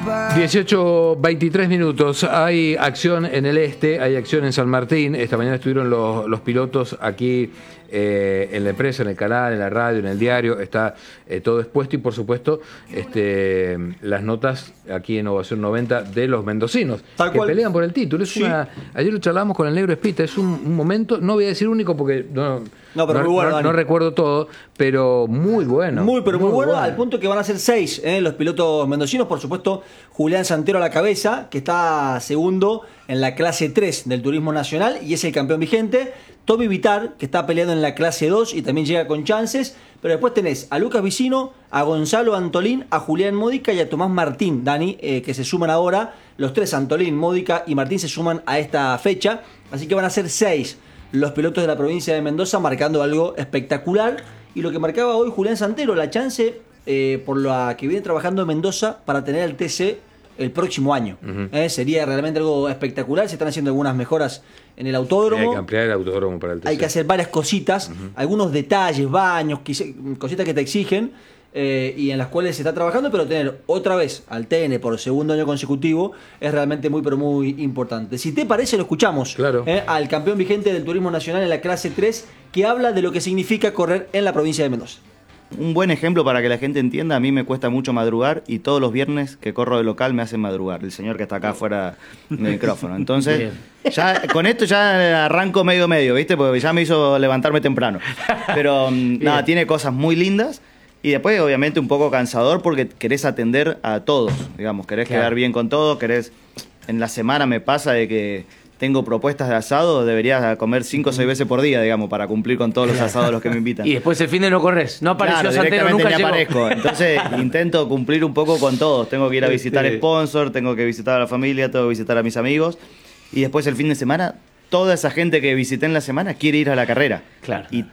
18:23 minutos. Hay acción en el este, hay acción en San Martín. Esta mañana estuvieron los pilotos aquí en la empresa, en el canal, en la radio, en el diario. Está todo expuesto y, por supuesto, las notas aquí en Ovación 90 de los mendocinos que pelean por el título. Ayer lo charlamos con el Negro Espita. Es un momento, no voy a decir único porque no recuerdo todo, pero muy bueno. Muy bueno, al punto que van a ser 6 los pilotos mendocinos. Por supuesto, Julián Santero a la cabeza, que está segundo en la clase 3 del turismo nacional y es el campeón vigente. Tommy Vitar, que está peleando en la clase 2 y también llega con chances. Pero después tenés a Lucas Vicino, a Gonzalo Antolín, a Julián Módica y a Tomás Martín, Dani, que se suman ahora. Los tres, Antolín, Módica y Martín, se suman a esta fecha. Así que van a ser 6 los pilotos de la provincia de Mendoza, marcando algo espectacular. Y lo que marcaba hoy Julián Santero, la chance por la que viene trabajando en Mendoza para tener el TC el próximo año. Sería realmente algo espectacular. Se están haciendo algunas mejoras en el autódromo. Hay que ampliar el autódromo para el TC. Hay que hacer varias cositas, algunos detalles, baños, cositas que te exigen y en las cuales se está trabajando, pero tener otra vez al TN por segundo año consecutivo es realmente muy, pero muy importante. Si te parece, lo escuchamos al campeón vigente del turismo nacional en la clase 3, que habla de lo que significa correr en la provincia de Mendoza. Un buen ejemplo para que la gente entienda: a mí me cuesta mucho madrugar y todos los viernes que corro de local me hacen madrugar el señor que está acá afuera del micrófono. Entonces, ya con esto ya arranco medio, ¿viste? Porque ya me hizo levantarme temprano. Pero nada, tiene cosas muy lindas y después obviamente un poco cansador porque querés atender a todos, digamos, querés quedar bien con todos, en la semana me pasa de que tengo propuestas de asado, debería comer 5 o 6 veces por día, digamos, para cumplir con todos los asados a los que me invitan. Y después el fin de no corres, no apareció Santero, nunca llegó. Aparezco. Entonces intento cumplir un poco con todos. Tengo que ir a visitar sponsor, tengo que visitar a la familia, tengo que visitar a mis amigos. Y después el fin de semana, toda esa gente que visité en la semana quiere ir a la carrera. Claro. Y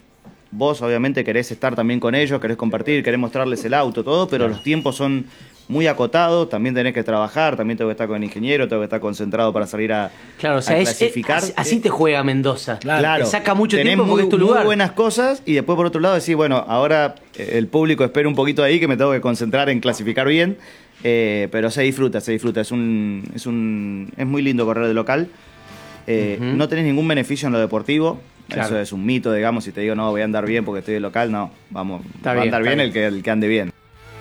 vos obviamente querés estar también con ellos, querés compartir, querés mostrarles el auto, todo, pero los tiempos son muy acotados, también tenés que trabajar, también tengo que estar con el ingeniero, tengo que estar concentrado para salir a clasificar. Así te juega Mendoza. Claro. Te saca mucho tenés tiempo porque es tu lugar. Muy buenas cosas y después por otro lado decís, bueno, ahora el público espera un poquito ahí que me tengo que concentrar en clasificar bien, pero se disfruta. Es muy lindo correr de local. No tenés ningún beneficio en lo deportivo. Claro. Eso es un mito, digamos. Si te digo, no, voy a andar bien porque estoy de local, no. Va a andar bien el que ande bien.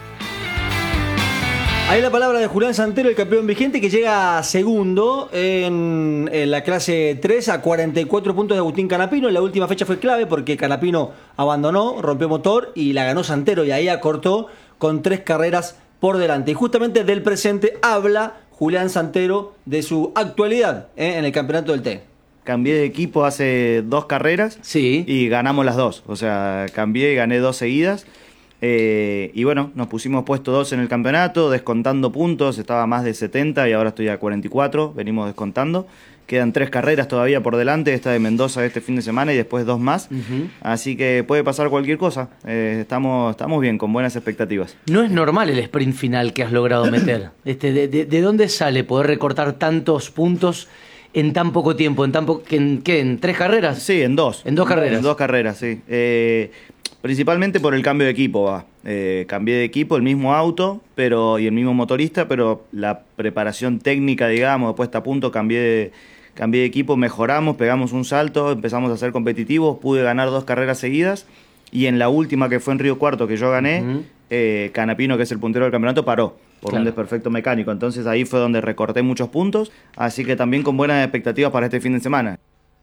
Ahí la palabra de Julián Santero, el campeón vigente, que llega segundo en la clase 3 a 44 puntos de Agustín Canapino. La última fecha fue clave porque Canapino abandonó, rompió motor y la ganó Santero y ahí acortó con 3 carreras por delante. Y justamente del presente habla Julián Santero de su actualidad en el campeonato del TN. Cambié de equipo hace 2 carreras y ganamos las 2. O sea, cambié y gané 2 seguidas. Y bueno, nos pusimos puesto 2 en el campeonato, descontando puntos. Estaba más de 70 y ahora estoy a 44. Venimos descontando. Quedan 3 carreras todavía por delante. Esta de Mendoza este fin de semana y después 2 más. Así que puede pasar cualquier cosa. Estamos bien, con buenas expectativas. No es normal el sprint final que has logrado meter. ¿De dónde sale poder recortar tantos puntos en tan poco tiempo? ¿En 3 carreras? Sí, en 2. En 2 carreras. En 2 carreras, sí. Principalmente por el cambio de equipo. Cambié de equipo, el mismo auto y el mismo motorista, pero la preparación técnica, digamos, puesta a punto, cambié de equipo, mejoramos, pegamos un salto, empezamos a ser competitivos, pude ganar 2 carreras seguidas y en la última, que fue en Río Cuarto, que yo gané, Canapino, que es el puntero del campeonato, paró por un desperfecto mecánico. Entonces ahí fue donde recorté muchos puntos, así que también con buenas expectativas para este fin de semana.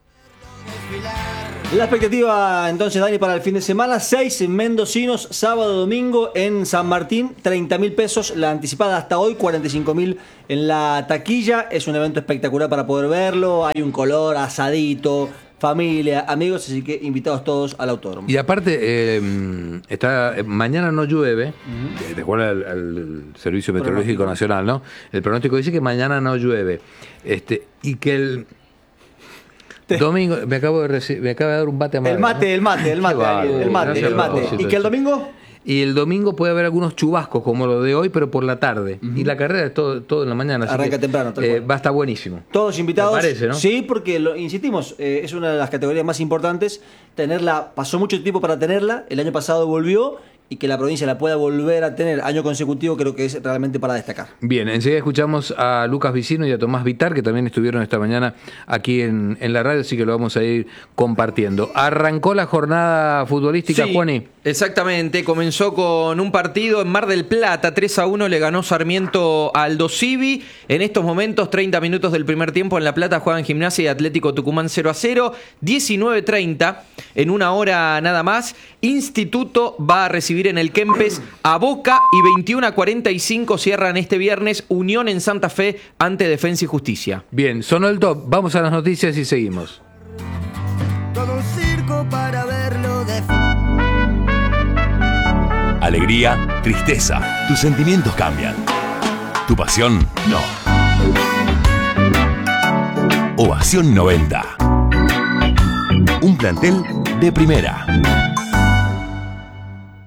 La expectativa entonces, Dani, para el fin de semana: 6 mendocinos, sábado, domingo en San Martín, 30.000 pesos la anticipada hasta hoy, 45.000 en la taquilla. Es un evento espectacular para poder verlo, hay un color, asadito, familia, amigos, así que invitados todos al autódromo. Y aparte, mañana no llueve, de acuerdo al Servicio Meteorológico Nacional, ¿no? El pronóstico dice que mañana no llueve, y que el domingo, me acaba de dar un bate a madre. El mate. ¿Y que el domingo? Y el domingo puede haber algunos chubascos como lo de hoy, pero por la tarde. Y la carrera es todo en la mañana. Arranca temprano. Va a estar buenísimo. Todos invitados. Me parece, ¿no? Sí, porque insistimos, es una de las categorías más importantes. Pasó mucho tiempo para tenerla. El año pasado volvió y que la provincia la pueda volver a tener año consecutivo, creo que es realmente para destacar. Bien, enseguida escuchamos a Lucas Vicino y a Tomás Vitar, que también estuvieron esta mañana aquí en la radio, así que lo vamos a ir compartiendo. Arrancó la jornada futbolística, Sí, Juani. exactamente, comenzó con un partido en Mar del Plata, 3-1 le ganó Sarmiento a Aldo Civi. En estos momentos, 30 minutos del primer tiempo en La Plata juegan Gimnasia y Atlético Tucumán 0-0, 19:30, en una hora nada más, Instituto va a recibir en el Kempes a Boca y 21:45 cierran este viernes Unión en Santa Fe ante Defensa y Justicia. Bien, sonó el top, vamos a las noticias y seguimos. Todo un circo para verlo de Alegría, tristeza, tus sentimientos cambian. Tu pasión, no. Ovación 90. Un plantel de primera.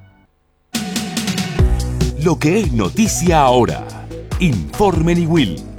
Lo que es noticia ahora. Informe Niwil.